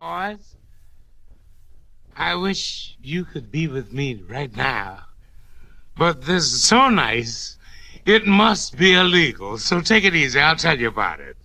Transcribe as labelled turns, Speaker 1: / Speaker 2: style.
Speaker 1: Boys, I wish you could be with me right now. But this is so nice, it must be illegal. So take it easy. I'll tell you about it.